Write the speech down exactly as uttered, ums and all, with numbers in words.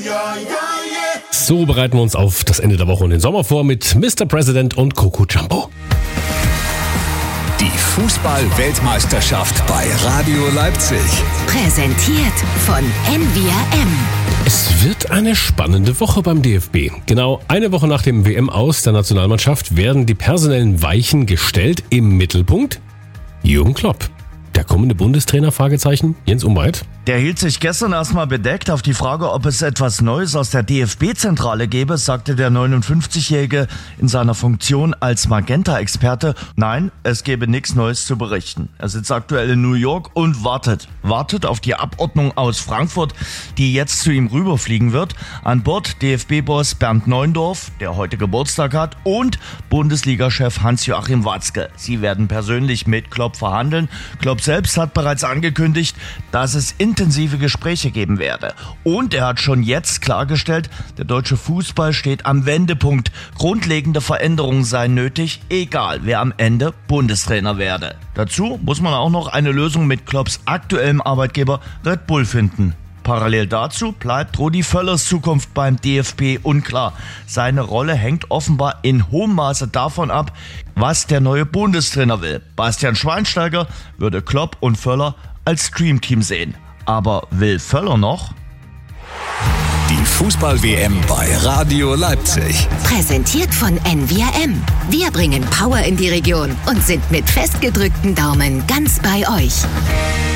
So bereiten wir uns auf das Ende der Woche und den Sommer vor mit Mister President und Coco Jumbo. Die Fußball-Weltmeisterschaft bei Radio Leipzig. Präsentiert von N V R M. Es wird eine spannende Woche beim D F B. Genau eine Woche nach dem W M-Aus der Nationalmannschaft werden die personellen Weichen gestellt. Im Mittelpunkt Jürgen Klopp. Der kommende Bundestrainer? Fragezeichen. Jens Umweit. Der hielt sich gestern erstmal bedeckt. Auf die Frage, ob es etwas Neues aus der D F B-Zentrale gäbe, sagte der neunundfünfzigjährige in seiner Funktion als Magenta-Experte, nein, es gäbe nichts Neues zu berichten. Er sitzt aktuell in New York und wartet. Wartet auf die Abordnung aus Frankfurt, die jetzt zu ihm rüberfliegen wird. An Bord D F B-Boss Bernd Neuendorf, der heute Geburtstag hat, und Bundesliga-Chef Hans-Joachim Watzke. Sie werden persönlich mit Klopp verhandeln. Klopp selbst hat bereits angekündigt, dass es intensive Gespräche geben werde. Und er hat schon jetzt klargestellt, der deutsche Fußball steht am Wendepunkt. Grundlegende Veränderungen seien nötig, egal wer am Ende Bundestrainer werde. Dazu muss man auch noch eine Lösung mit Klopps aktuellem Arbeitgeber Red Bull finden. Parallel dazu bleibt Rudi Völlers Zukunft beim D F B unklar. Seine Rolle hängt offenbar in hohem Maße davon ab, was der neue Bundestrainer will. Bastian Schweinsteiger würde Klopp und Völler als Dreamteam sehen. Aber will Völler noch? Die Fußball-W M bei Radio Leipzig. Präsentiert von N V R M. Wir bringen Power in die Region und sind mit festgedrückten Daumen ganz bei euch.